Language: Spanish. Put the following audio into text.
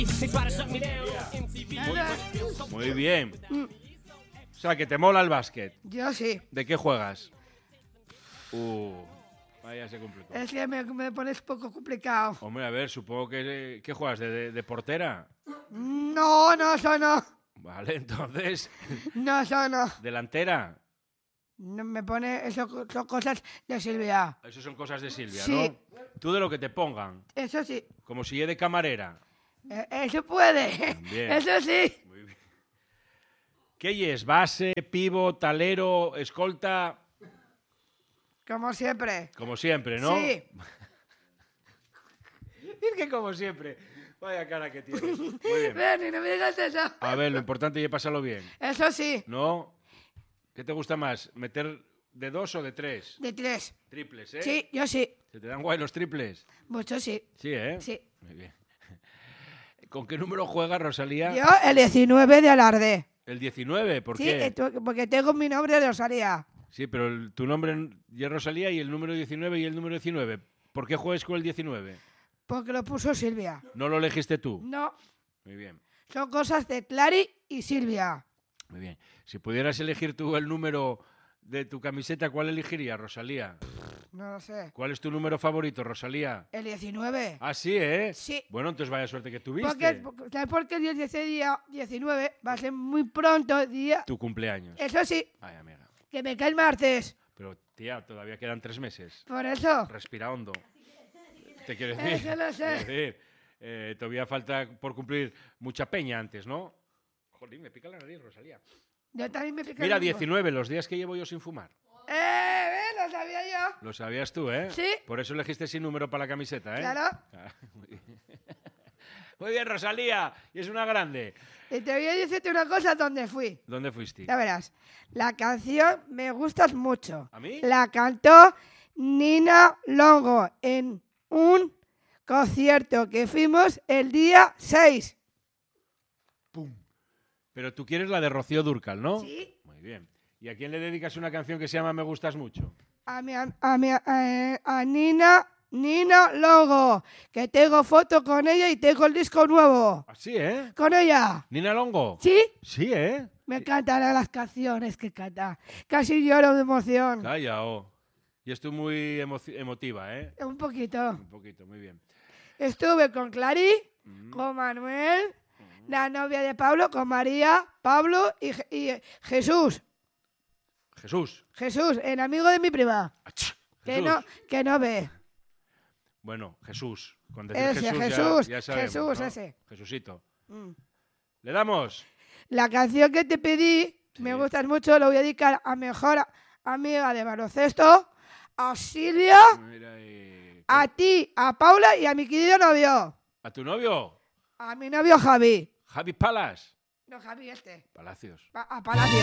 Muy bien. O sea, que te mola el básquet. Yo sí. ¿De qué juegas? Vaya, se complicó. Es que me pones poco complicado. Hombre, a ver, supongo que... ¿Qué juegas? ¿De portera? No, eso no. Vale, entonces... No, eso no. ¿Delantera? No me pone... Eso son cosas de Silvia. Eso son cosas de Silvia, Sí. ¿no? Tú de lo que te pongan. Eso sí. Como si de camarera. Eso puede. Bien. Eso sí. Muy bien. ¿Qué es? ¿Base, pívot, alero, escolta? Como siempre. Como siempre, ¿no? Sí. Es que como siempre. Vaya cara que tienes. Muy bien. Ven, no me digas eso. A ver, lo importante es pasarlo bien. Eso sí. ¿No? ¿Qué te gusta más? ¿Meter de 2 o de 3? De 3. Triples, ¿eh? Sí, yo sí. ¿Se te dan guay los triples? Mucho sí. Sí, ¿eh? Sí. Muy bien. ¿Con qué número juega Rosalía? Yo el 19 de Alarde. El 19, ¿por Sí, qué? porque tengo mi nombre de Rosalía. Sí, pero tu nombre ya es Rosalía y el número 19 y el número 19. ¿Por qué juegas con el 19? Porque lo puso Silvia. ¿No lo elegiste tú? No, Muy bien, son cosas de Clary y Silvia. muy bien. Si pudieras elegir tú el número de tu camiseta, ¿cuál elegirías, Rosalía? No lo sé. ¿Cuál es tu número favorito, Rosalía? El 19. Ah, sí, ¿eh? Sí. Bueno, entonces vaya suerte que tuviste. ¿Sabes por qué ese día 19 va a ser muy pronto día? Tu cumpleaños. Eso sí, Ay, amiga. que me cae el martes. Pero, tía, todavía quedan 3 meses. Por eso. Respira hondo. Te quiero decir. Eso lo sé. Quiero decir, todavía falta por cumplir mucha peña antes, ¿no? Jolín, me pica la nariz, Rosalía. Yo también me pica Mira, el mismo. 19, los días que llevo yo sin fumar. Lo sabía yo. Lo sabías tú, ¿eh? Sí. Por eso elegiste sin número para la camiseta, ¿eh? Claro. Muy bien. Muy bien, Rosalía. Y es una grande. Y te voy a decirte una cosa, ¿dónde fui? ¿Dónde fuiste? Ya verás. La canción me gusta mucho. ¿A mí? La cantó Nina Longo en un concierto que fuimos el día 6. ¡Pum! Pero tú quieres la de Rocío Dúrcal, ¿no? Sí. Muy bien. ¿Y a quién le dedicas una canción que se llama Me gustas mucho? A Nina Longo, que tengo foto con ella y tengo el disco nuevo. Así, ¿eh? Con ella. ¿Nina Longo? ¿Sí? Sí, ¿eh? Me encantan las canciones que canta. Casi lloro de emoción. Calla, Y estoy muy emotiva, ¿eh? Un poquito. Un poquito, muy bien. Estuve con Clary, con Manuel, la novia de Pablo, con María, Pablo y Jesús. Jesús. Jesús, el amigo de mi prima. Ach, Que Jesús. no ve. Bueno, Jesús. Con decir Ese, Jesús, ya sabemos, Jesús, ¿no? ese. Jesucito. Mm. ¿Le damos? La canción que te pedí, Sí. me gustas mucho, lo voy a dedicar a mejor amiga de baloncesto, a Silvia, Mira ahí. a ti, a Paula y a mi querido novio. ¿A tu novio? A mi novio Javi. Javi Palas. No, Javi este. Palacios. A Palacio.